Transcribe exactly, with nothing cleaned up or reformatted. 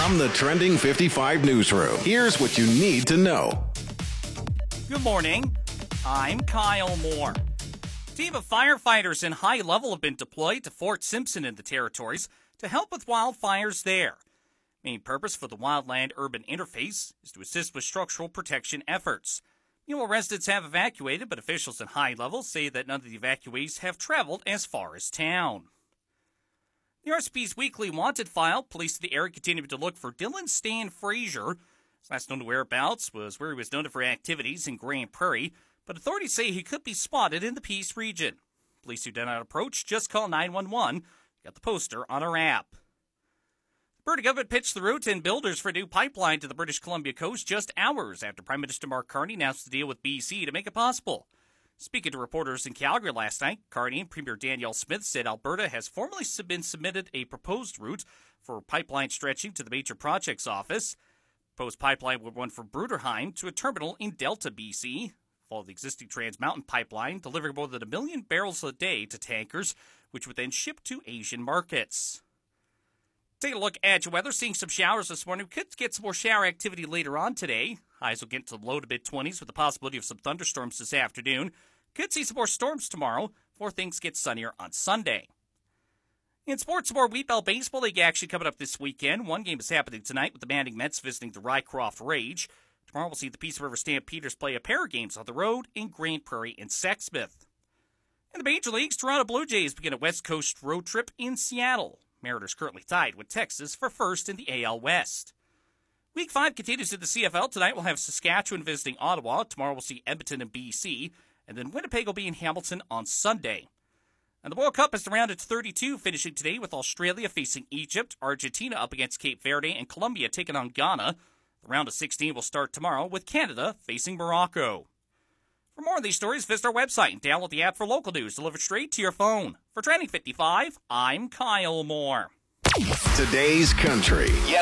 From the Trending fifty-five newsroom, here's what you need to know. Good morning. I'm Kyle Moore. A team of firefighters in High Level have been deployed to Fort Simpson in the Territories to help with wildfires there. Main purpose for the Wildland-Urban Interface is to assist with structural protection efforts. Meanwhile, residents have evacuated, but officials at High Level say that none of the evacuees have traveled as far as town. The R C P's weekly wanted file, police of the area continued to look for Dylan Stan Frazier. His last known whereabouts was where he was noted for activities in Grand Prairie, but authorities say he could be spotted in the Peace region. Police who did not approach, just call nine one one. Got the poster on our app. The Alberta government pitched the route and builders for a new pipeline to the British Columbia coast just hours after Prime Minister Mark Carney announced a deal with B C to make it possible. Speaking to reporters in Calgary last night, Carney and Premier Danielle Smith said Alberta has formally been submitted a proposed route for pipeline stretching to the Major Projects Office. The proposed pipeline would run from Bruderheim to a terminal in Delta, B C. Follow the existing Trans Mountain pipeline, delivering more than a million barrels a day to tankers, which would then ship to Asian markets. Take a look at your weather. Seeing some showers this morning. We could get some more shower activity later on today. Highs will get to low to mid-twenties with the possibility of some thunderstorms this afternoon. Could see some more storms tomorrow before things get sunnier on Sunday. In sports, more Wheat Belt Baseball League action coming up this weekend. One game is happening tonight with the Manning Mets visiting the Rycroft Rage. Tomorrow we'll see the Peace River Stampeders play a pair of games on the road in Grand Prairie and Sexsmith. In the Major Leagues, Toronto Blue Jays begin a West Coast road trip in Seattle. Mariners currently tied with Texas for first in the A L West. Week five continues in the C F L. Tonight we'll have Saskatchewan visiting Ottawa. Tomorrow we'll see Edmonton and B C. And then Winnipeg will be in Hamilton on Sunday. And the World Cup is round at thirty-two, finishing today with Australia facing Egypt, Argentina up against Cape Verde, and Colombia taking on Ghana. The round of sixteen will start tomorrow with Canada facing Morocco. For more of these stories, visit our website and download the app for local news delivered straight to your phone. For Trending fifty-five, I'm Kyle Moore. Today's Country. Yes.